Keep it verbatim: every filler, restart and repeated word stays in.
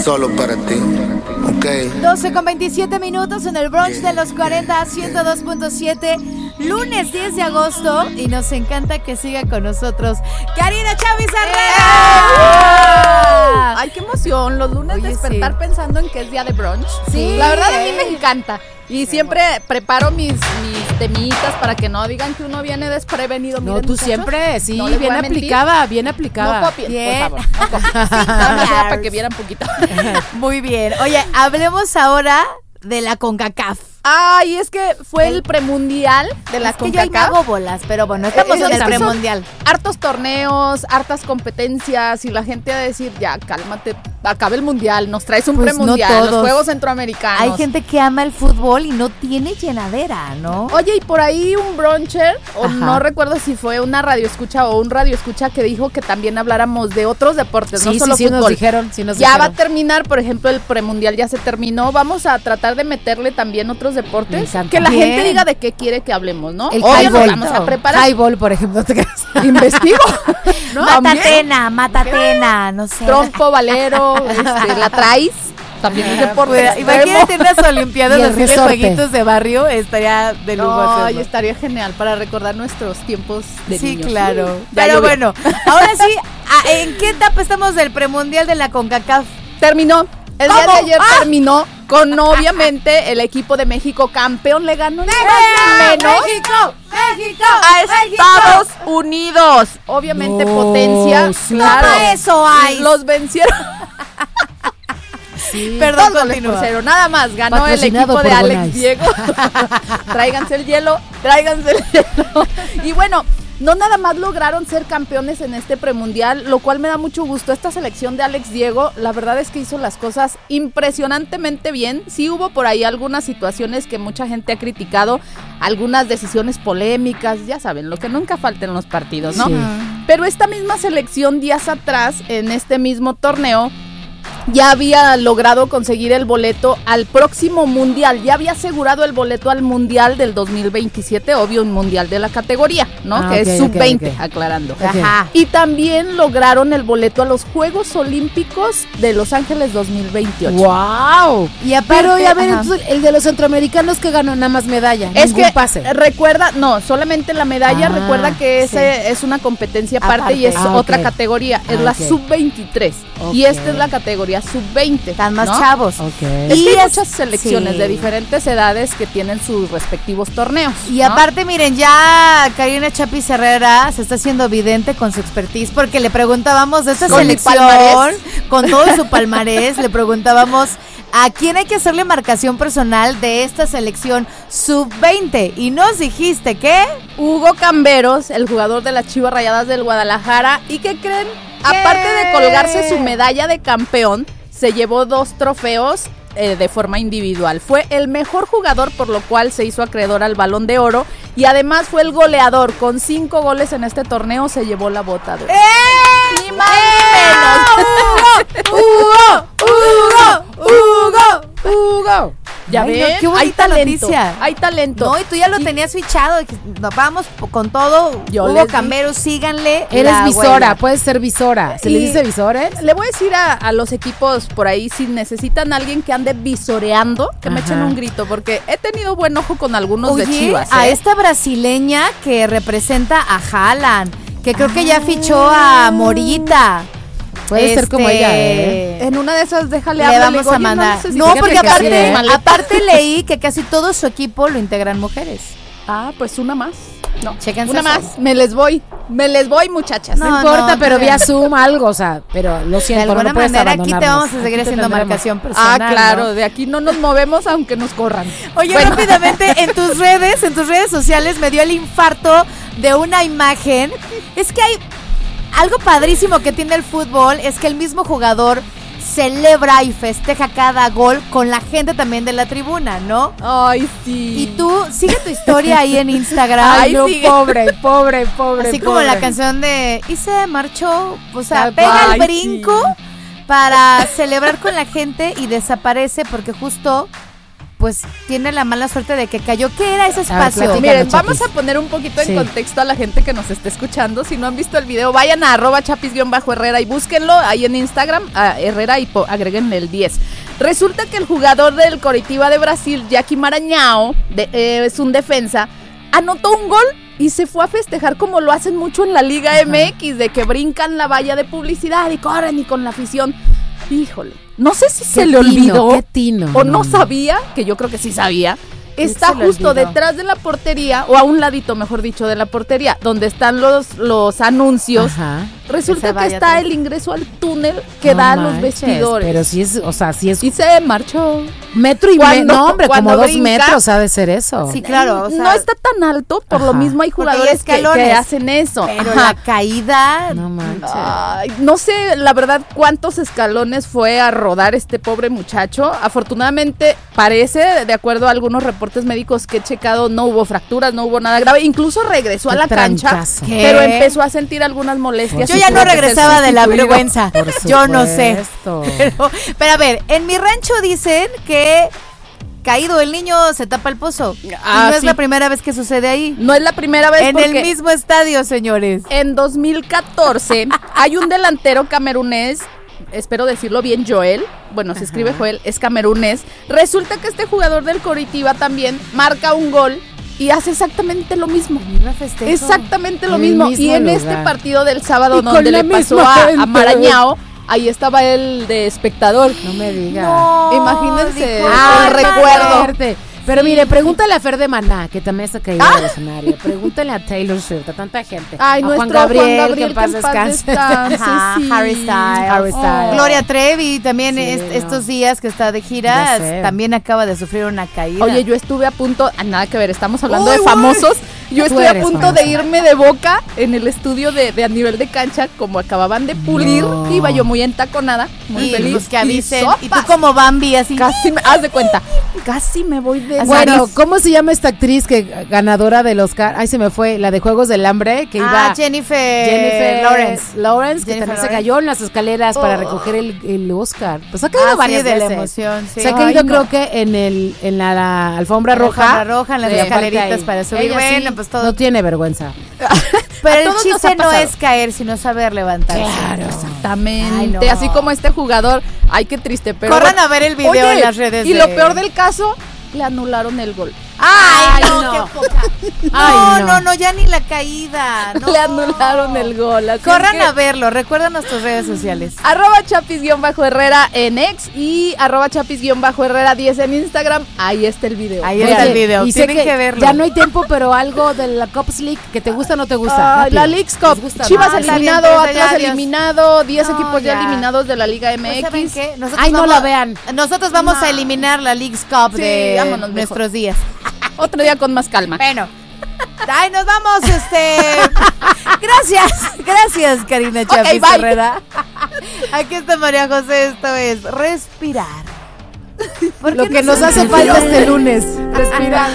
Solo para ti, ok. doce con veintisiete minutos en el brunch de los cuarenta, ciento dos punto siete, lunes diez de agosto, y nos encanta que siga con nosotros Karina Chavis Herrera. Ay, qué emoción, los lunes Oye, despertar sí. pensando en que es día de brunch. Sí. La verdad a mí me encanta. Y siempre preparo mis, mis temitas para que no digan que uno viene desprevenido. No, Miren, tú muchachos, siempre, sí, no les voy bien a mentir. aplicada, bien aplicada. No copien, Bien. por favor. No copien. Nada más era para que vieran poquito. Muy bien. Oye, hablemos ahora de la CONCACAF. Ay, es que fue el premundial de la Es que yo ahí me CONCACAF. hago bolas, pero bueno, estamos Eh, en el son- premundial. Hartos torneos, hartas competencias, y la gente va a decir, ya, cálmate, acaba el mundial, nos traes un Pues no premundial, todos. los Juegos Centroamericanos. Hay gente que ama el fútbol y no tiene llenadera, ¿no? Oye, y por ahí un bruncher, o Ajá. no recuerdo si fue una radioescucha o un radioescucha que dijo que también habláramos de otros deportes, no Sí, solo sí, sí, fútbol. nos dijeron, sí nos Ya va a dijeron. terminar, por ejemplo, el premundial ya se terminó. Vamos a tratar de meterle también otros Me deportes. encanta. Que la Bien. gente diga de qué quiere que hablemos, ¿no? El Obvio, nos highball. vamos a preparar. Highball, por ejemplo, te quedas. Investigo. ¿No? También. Matatena, matatena, no sé. Trompo, valero, este, la traes. También es deporte. Pues, imagínate unas olimpiadas Y el así de resorte. jueguitos de barrio, estaría de lujo No, hacerlo. y estaría genial para recordar nuestros tiempos de Sí, niños. claro. Ya Pero llovió. bueno, ahora sí, ¿a- ¿en qué etapa estamos del premundial de la CONCACAF? Terminó. El día ¿Cómo? de ayer ¡Ah! terminó con, obviamente, el equipo de México campeón. Le ganó ni más ni menos ¡México! ¡México! a Estados Unidos. Obviamente, No, potencia. sí. Claro. Toma eso, Ice. Los vencieron. Sí. Perdón, Todos les continúa. pusieron. Nada más. Ganó el Patrocinado equipo de por Alex Bonais. Diego. Tráiganse el hielo. Tráiganse el hielo. Y bueno, no nada más lograron ser campeones en este premundial, lo cual me da mucho gusto. Esta selección de Alex Diego, la verdad es que hizo las cosas impresionantemente bien. Sí hubo por ahí algunas situaciones que mucha gente ha criticado, algunas decisiones polémicas, ya saben, lo que nunca falta en los partidos, ¿no? Sí. Pero esta misma selección días atrás, en este mismo torneo, ya había logrado conseguir el boleto al próximo mundial, ya había asegurado el boleto al mundial del dos mil veintisiete, obvio un mundial de la categoría, ¿no? Ah, que ok, es sub veinte, ok, ok. aclarando. Ok. Ajá. Y también lograron el boleto a los Juegos Olímpicos de Los Ángeles dos mil veintiocho. ¡Wow! Y aparte, Pero, y a ver, ajá. entonces, el de los centroamericanos que ganó nada más medalla, Es ningún que pase. recuerda, no, solamente la medalla, Ah, recuerda que ese sí. es una competencia aparte, Aparte. y es Ah, otra ok. categoría, es Ah, la ok. sub veintitrés Ok. y esta es la categoría sub veinte. Están más ¿no? chavos. Ok. Es Y que hay es- muchas selecciones sí. de diferentes edades que tienen sus respectivos torneos. Y ¿no? aparte, miren, ya Karina Chapis Herrera se está haciendo evidente con su expertise, porque le preguntábamos de esta Con mi selección, palmarés. con todo su palmarés, le preguntábamos a quién hay que hacerle marcación personal de esta selección sub veinte. Y nos dijiste que... Hugo Camberos, el jugador de las Chivas Rayadas del Guadalajara, ¿y qué creen? Aparte de colgarse su medalla de campeón, se llevó dos trofeos eh, de forma individual. Fue el mejor jugador, por lo cual se hizo acreedor al Balón de Oro, y además fue el goleador. Con cinco goles en este torneo se llevó la bota de oro. Ni más ni menos. ¡Hugo! ¡Hugo! ¡Hugo! ¡Hugo! Ya Ay, no, ven, qué bonita hay talento, noticia. hay talento. No, y tú ya lo tenías fichado. de que Nos vamos con todo. Yo Hugo les di- Camberos, síganle. Eres la visora, huella. puedes ser visora. ¿Se le Y- dice visores? Le voy a decir a, a los equipos por ahí, si necesitan a alguien que ande visoreando, que me Ajá. echen un grito, porque he tenido buen ojo con algunos Oye, de Chivas. a ¿eh? esta brasileña que representa a Haaland, que creo que ya fichó a Morita. Puede ser como Este, ella, ¿eh? En una de esas, déjale Le hablar, vamos digo, a "Oye, mandar. necesitas No, Fíjate porque que sí, aparte, ¿eh? aparte leí que casi todo su equipo lo integran mujeres. Ah, pues una más. No, Chéquense una eso. más. Me les voy. Me les voy, muchachas. No, No, importa, no, pero qué vía bien. Zoom algo, o sea, pero lo De siento, alguna no puedes manera aquí te abandonarnos. vamos a seguir Aquí te haciendo tendremos. marcación Ah, personal. claro, ¿no? de aquí no nos movemos aunque nos corran. Oye, Bueno. rápidamente, en tus redes, en tus redes sociales me dio el infarto de una imagen. Es que hay algo padrísimo que tiene el fútbol, es que el mismo jugador celebra y festeja cada gol con la gente también de la tribuna, ¿no? Ay, sí. Y tú, sigue tu historia ahí en Instagram. Ay, no, sigue. pobre, pobre, pobre. Así como pobre. la canción de y se marchó, o sea, Tal pega cual. el brinco para celebrar con la gente y desaparece porque justo pues tiene la mala suerte de que cayó. ¿Qué era ese espacio? platícanos. Miren, Chapis. vamos a poner un poquito en Sí. contexto a la gente que nos esté escuchando. Si no han visto el video, vayan a arroba chapis-herrera y búsquenlo ahí en Instagram, a Herrera, y po- agréguenle el diez. Resulta que el jugador del Coritiba de Brasil, Jackie Maranhão, de, eh, es un defensa, anotó un gol y se fue a festejar como lo hacen mucho en la Liga M X, de que brincan la valla de publicidad y corren y con la afición. Híjole, no sé si se Qué le tino, olvidó qué tino. o no sabía, que yo creo que sí sabía. Está Se le justo olvidó. detrás de la portería, o a un ladito, mejor dicho, de la portería, donde están los, los anuncios. Ajá. Resulta Esa que valla está atrás. el ingreso al túnel que No da a los manches, vestidores. Pero sí es, o sea, sí es Y se marchó. metro y Cuando- medio. No, hombre, cuando como dos brinca- metros ha de ser eso. Sí, claro. O sea, no está tan alto, por lo Ajá. mismo hay Porque hay jugadores que, escalones. que hacen eso. pero Ajá. la caída. No manches. Ay, no sé, la verdad, cuántos escalones fue a rodar este pobre muchacho. Afortunadamente, parece, de acuerdo a algunos reportes médicos que he checado, no hubo fracturas, no hubo nada grave. Incluso regresó a Qué la cancha, trancazo. ¿Qué? pero empezó a sentir algunas molestias. Yo y ya no tuvo que ser regresaba de la sustituido. vergüenza. Por Yo no sé. supuesto. Pero, pero a ver, en mi rancho dicen que caído el niño se tapa el pozo. Y Ah, no es sí. la primera vez que sucede ahí. No es la primera vez En porque el mismo estadio, señores. en dos mil catorce hay un delantero camerunés, espero decirlo bien, Joel, bueno, se escribe Joel, es camerunés. Resulta que este jugador del Coritiba también marca un gol y hace exactamente lo mismo. Exactamente lo En el mismo. mismo Y en lugar. este partido del sábado Y con donde la le pasó misma a, gente. a Marañao, ahí estaba él de espectador. No me digas. No, Imagínense dijo, el "Ay, recuerdo". Fuerte. Pero Sí. mire, pregúntale a Fer de Maná, que también está caído Ah. del escenario. Pregúntale a Taylor Swift, a tanta gente. Ay, a nuestro Juan Gabriel, Juan Gabriel, que en paz que en paz descanse. descanse, Ajá, sí. Harry Styles. Harry Styles. Gloria Trevi también Sí, est- no. estos días que está de gira Ya sé. también acaba de sufrir una caída. Oye, yo estuve a punto, ah, nada que ver, estamos hablando Uy, de uy. famosos. Yo Tú estuve a eres punto famosa. de irme de boca en el estudio de, de a nivel de cancha, como acababan de pulir. No. Iba yo muy entaconada, muy y feliz. pues que avisen. Y, tú sopas. como Bambi así. Casi me, haz de cuenta, casi me voy de Bueno, nariz. ¿cómo se llama esta actriz que ganadora del Oscar? Ay, se me fue, la de Juegos del Hambre, que iba Ah, Jennifer, Jennifer Lawrence. Lawrence, que Jennifer también se Lawrence. cayó en las escaleras para Oh. recoger el, el Oscar. Pues ha caído Ah, sí, varias de la veces. emoción, sí. Se ha Ay, caído, no. creo que en el en la, la alfombra En la roja. alfombra roja, en las Sí, escaleritas aparte ahí. para subir. Ella Bueno, sí pues todo. no tiene vergüenza. Pero A el todos nos chiste ha no pasado. es caer, sino saber levantarse. Claro. Exactamente, Ay, no. así como este jugador. Ay, qué triste, pero Corran bueno. a ver el video Oye, en las redes. Y de- lo peor del caso, le anularon el gol. Ay, Ay, no, no. qué poca. No, Ay, no, no. no, ya ni la caída. No. Le anularon el gol. Así Corran es que- a verlo, recuérdanos tus redes sociales. Arroba chapis-herrera en X y arroba chapis-herrera diez en Instagram. Ahí está el video. Ahí está el video, y sé tienen que verlo. Ya no hay tiempo, pero algo de la Cops League que te gusta o no te gusta. Ah, la Rápido. Leagues Cup. ¿Les gusta, Chivas no? Ah, está eliminado, bien, pues, ya, Atlas adiós. eliminado, diez No, equipos ya. ya. eliminados de la Liga ¿No M X. saben qué? Nosotros Ay, no vamos- la vean. Nosotros vamos No. a eliminar la Leagues Cup Sí, de vámonos mejor. nuestros días. Otro día con más calma. Bueno. Ay, nos vamos, este. Gracias, gracias, Karina Chapis bye. Herrera. Aquí está María José, esto es Respirar. ¿Por Lo qué que no nos se hace me falta olvidó? este lunes. Respirar.